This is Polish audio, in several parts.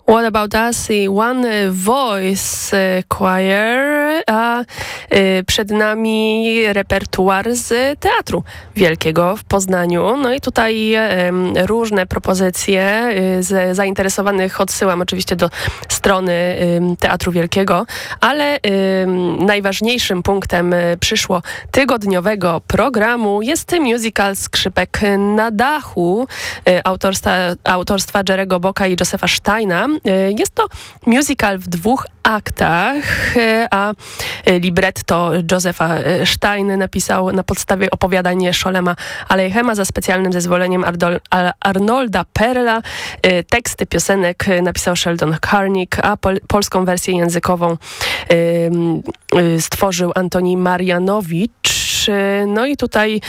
What About Us i One Voice Choir, a przed nami repertuar z Teatru Wielkiego w Poznaniu. No i tutaj różne propozycje zainteresowanych odsyłam oczywiście do strony Teatru Wielkiego, ale najważniejszym punktem przyszłotygodniowego programu jest musical Skrzypek na dachu autorstwa Jerry'ego Bocka i Josepha Steina. Jest to musical w 2 aktach, a libretto Josepha Stein napisał na podstawie opowiadań Sholema Aleichema za specjalnym zezwoleniem Arnolda Perla. Teksty piosenek napisał Sheldon Harnick, a polską wersję językową stworzył Antoni Marianowicz. No i tutaj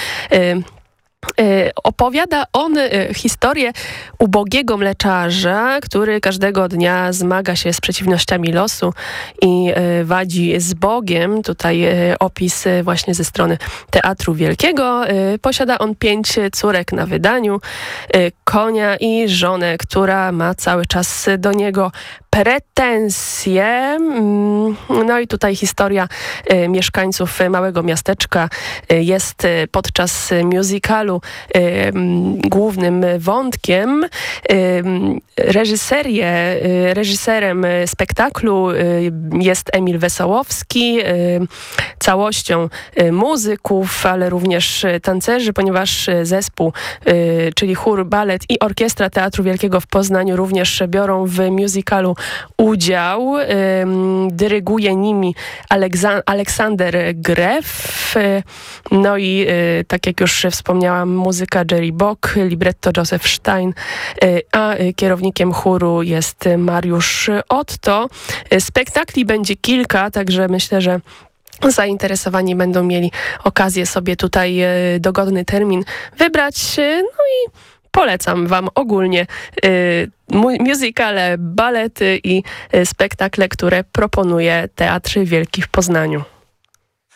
opowiada on historię ubogiego mleczarza, który każdego dnia zmaga się z przeciwnościami losu i wadzi z Bogiem. Tutaj opis właśnie ze strony Teatru Wielkiego. Posiada on 5 córek na wydaniu, konia i żonę, która ma cały czas do niego pretensje. No i tutaj historia mieszkańców małego miasteczka jest podczas musicalu głównym wątkiem. Reżyserem spektaklu jest Emil Wesołowski, całością muzyków, ale również tancerzy, ponieważ zespół, czyli chór, balet i orkiestra Teatru Wielkiego w Poznaniu również biorą w musicalu udział. Dyryguje nimi Aleksander Greff. No i tak jak już wspomniałam, muzyka Jerry Bock, libretto Joseph Stein, a kierownikiem chóru jest Mariusz Otto. Spektakli będzie kilka, także myślę, że zainteresowani będą mieli okazję sobie tutaj dogodny termin wybrać. No i polecam wam ogólnie musicale, balety i spektakle, które proponuje Teatr Wielki w Poznaniu.